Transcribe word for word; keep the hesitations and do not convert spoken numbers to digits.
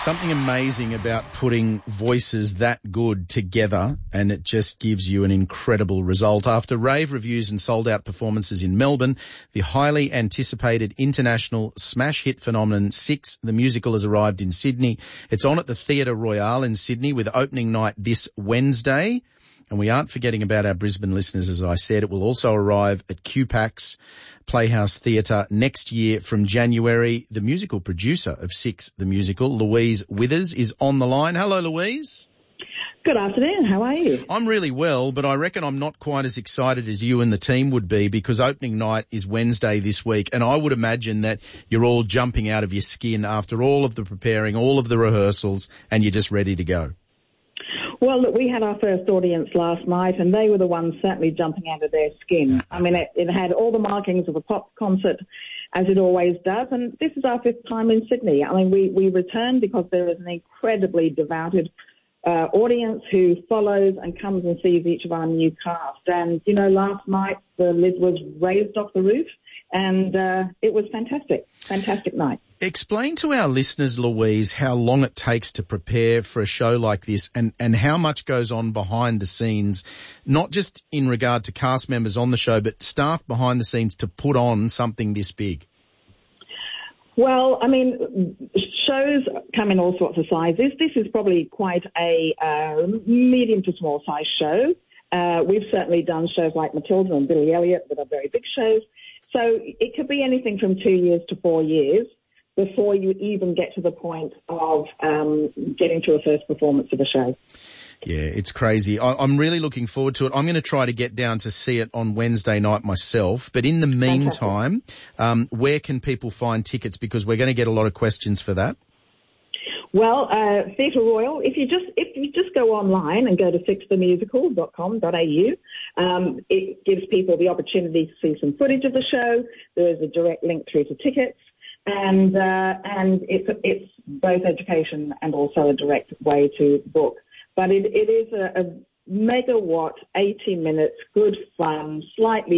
something amazing about putting voices that good together, and it just gives you an incredible result. After rave reviews and sold-out performances in Melbourne, the highly anticipated international smash hit phenomenon Six, the musical, has arrived in Sydney. It's on at the Theatre Royale in Sydney with opening night this Wednesday. And we aren't forgetting about our Brisbane listeners, as I said. It will also arrive at Q PAX Playhouse Theatre next year from January. The musical producer of Six, the musical, Louise Withers, is on the line. Hello, Louise. Good afternoon. How are you? I'm really well, but I reckon I'm not quite as excited as you and the team would be, because opening night is Wednesday this week, and I would imagine that you're all jumping out of your skin after all of the preparing, all of the rehearsals, and you're just ready to go. Well, look, we had our first audience last night, and they were the ones certainly jumping out of their skin. I mean, it, it had all the markings of a pop concert, as it always does, and this is our fifth time in Sydney. I mean, we, we returned because there is an incredibly devoted uh, audience who follows and comes and sees each of our new cast. And, you know, last night the lid was raised off the roof, and uh, it was fantastic, fantastic night. Explain to our listeners, Louise, how long it takes to prepare for a show like this, and, and how much goes on behind the scenes, not just in regard to cast members on the show, but staff behind the scenes to put on something this big. Well, I mean, shows come in all sorts of sizes. This is probably quite a uh, medium to small size show. Uh, we've certainly done shows like Matilda and Billy Elliot that are very big shows. So it could be anything from two years to four years before you even get to the point of um, getting to a first performance of a show. Yeah, it's crazy. I, I'm really looking forward to it. I'm going to try to get down to see it on Wednesday night myself. But in the meantime, um, where can people find tickets? Because we're going to get a lot of questions for that. Well, uh, Theatre Royal, if you just if you just go online and go to six the musical dot com dot a u, um, it gives people the opportunity to see some footage of the show. There is a direct link through to tickets. And uh, and it's it's both education and also a direct way to book. But it, it is a, a megawatt, eighty minutes, good fun, slightly